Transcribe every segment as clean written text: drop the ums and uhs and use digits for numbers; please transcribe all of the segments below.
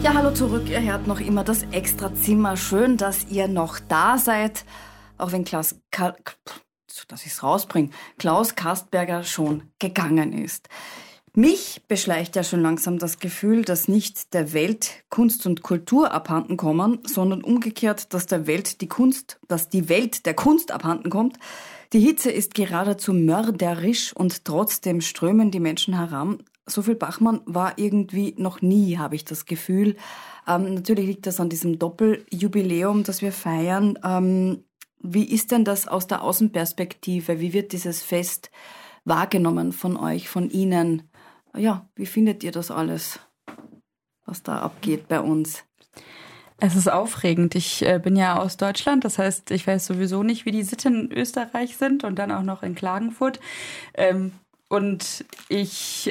Ja, hallo zurück. Ihr hört noch immer das Extrazimmer. Schön, dass ihr noch da seid. Auch wenn Klaus Kastberger schon gegangen ist. Mich beschleicht ja schon langsam das Gefühl, dass nicht der Welt Kunst und Kultur abhanden kommen, sondern umgekehrt, dass die Welt der Kunst abhanden kommt. Die Hitze ist geradezu mörderisch und trotzdem strömen die Menschen heran. So viel Bachmann war irgendwie noch nie, habe ich das Gefühl. Natürlich liegt das an diesem Doppeljubiläum, das wir feiern. Wie ist denn das aus der Außenperspektive? Wie wird dieses Fest wahrgenommen von euch, von Ihnen? Ja, wie findet ihr das alles, was da abgeht bei uns? Es ist aufregend. Ich bin ja aus Deutschland, das heißt, ich weiß sowieso nicht, wie die Sitten in Österreich sind und dann auch noch in Klagenfurt. Und ich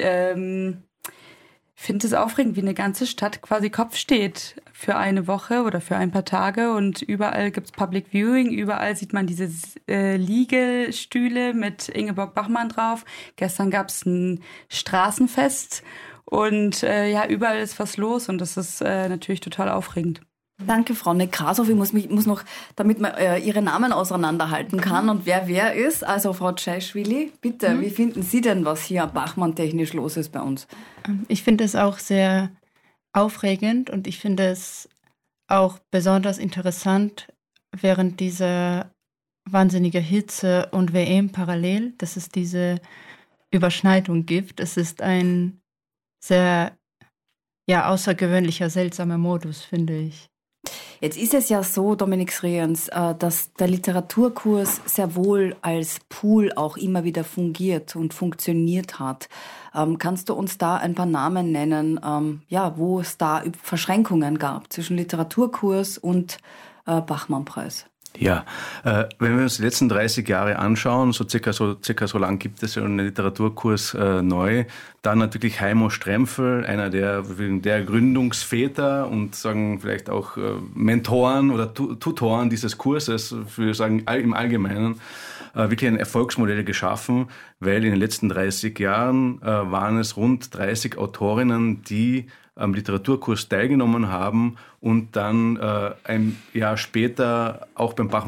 finde es aufregend, wie eine ganze Stadt quasi Kopf steht für eine Woche oder für ein paar Tage und überall gibt's Public Viewing, überall sieht man diese Liegestühle mit Ingeborg Bachmann drauf. Gestern gab's ein Straßenfest und ja, überall ist was los und das ist natürlich total aufregend. Danke, Frau Nekrasov. Ich muss noch, damit man Ihre Namen auseinanderhalten kann und wer ist. Also Frau Tschaischwili, bitte, wie finden Sie denn, was hier Bachmann-technisch los ist bei uns? Ich finde es auch sehr aufregend und ich finde es auch besonders interessant während dieser wahnsinnigen Hitze und WM parallel, dass es diese Überschneidung gibt. Es ist ein sehr außergewöhnlicher, seltsamer Modus, finde ich. Jetzt ist es ja so, Dominik Sriens, dass der Literaturkurs sehr wohl als Pool auch immer wieder fungiert und funktioniert hat. Kannst du uns da ein paar Namen nennen, wo es da Verschränkungen gab zwischen Literaturkurs und Bachmann-Preis? Ja, wenn wir uns die letzten 30 Jahre anschauen, circa so lang gibt es ja einen Literaturkurs neu, dann natürlich Heimo Strempfel, einer der Gründungsväter und sagen vielleicht auch Mentoren oder Tutoren dieses Kurses, für sagen im Allgemeinen, wirklich ein Erfolgsmodell geschaffen, weil in den letzten 30 Jahren waren es rund 30 Autorinnen, die am Literaturkurs teilgenommen haben und dann ein Jahr später auch beim